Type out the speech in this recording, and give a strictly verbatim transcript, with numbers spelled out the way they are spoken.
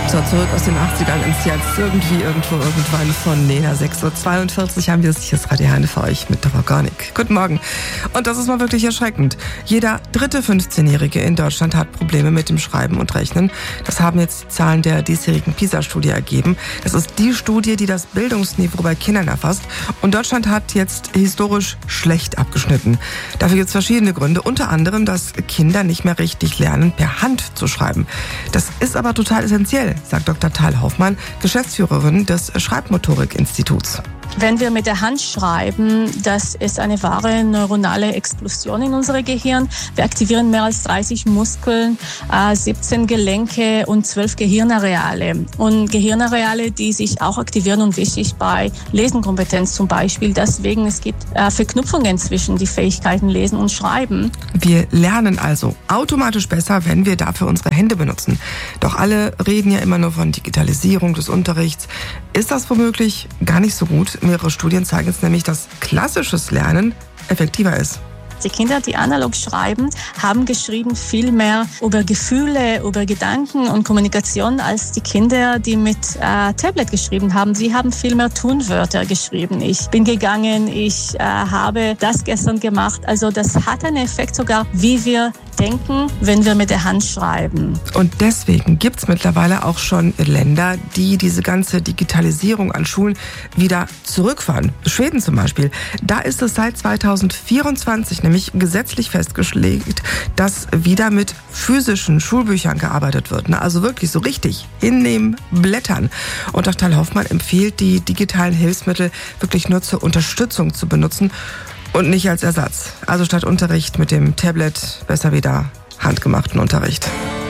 So, zurück aus den achtzigern ins Jetzt, irgendwie, irgendwo, irgendwann von Nena. sechs Uhr zweiundvierzig haben wir es. Hier ist Radio Herne für euch mit Dora Gornik. Guten Morgen. Und das ist mal wirklich erschreckend. Jeder dritte fünfzehnjährige in Deutschland hat Probleme mit dem Schreiben und Rechnen. Das haben jetzt die Zahlen der diesjährigen PISA-Studie ergeben. Das ist die Studie, die das Bildungsniveau bei Kindern erfasst. Und Deutschland hat jetzt historisch schlecht abgeschnitten. Dafür gibt es verschiedene Gründe. Unter anderem, dass Kinder nicht mehr richtig lernen, per Hand zu schreiben. Das ist aber total essentiell, sagt Doktor Tal Hoffmann, Geschäftsführerin des Schreibmotorik-Instituts. Wenn wir mit der Hand schreiben, das ist eine wahre neuronale Explosion in unserem Gehirn. Wir aktivieren mehr als dreißig Muskeln, siebzehn Gelenke und zwölf Gehirnareale. Und Gehirnareale, die sich auch aktivieren und wichtig bei Lesenkompetenz zum Beispiel. Deswegen, es gibt Verknüpfungen zwischen die Fähigkeiten Lesen und Schreiben. Wir lernen also automatisch besser, wenn wir dafür unsere Hände benutzen. Doch alle reden ja immer nur von Digitalisierung des Unterrichts. Ist das womöglich gar nicht so gut? Mehrere Studien zeigen jetzt nämlich, dass klassisches Lernen effektiver ist. Die Kinder, die analog schreiben, haben geschrieben viel mehr über Gefühle, über Gedanken und Kommunikation als die Kinder, die mit äh, Tablet geschrieben haben. Sie haben viel mehr Tunwörter geschrieben. Ich bin gegangen, ich äh, habe das gestern gemacht. Also das hat einen Effekt sogar, wie wir denken, wenn wir mit der Hand schreiben. Und deswegen gibt es mittlerweile auch schon Länder, die diese ganze Digitalisierung an Schulen wieder zurückfahren. Schweden zum Beispiel. Da ist es seit zweitausendvierundzwanzig nämlich gesetzlich festgelegt, dass wieder mit physischen Schulbüchern gearbeitet wird. Also wirklich so richtig hinnehmen, blättern. Und Doktor Tal Hoffmann empfiehlt, die digitalen Hilfsmittel wirklich nur zur Unterstützung zu benutzen und nicht als Ersatz. Also statt Unterricht mit dem Tablet besser wieder handgemachten Unterricht.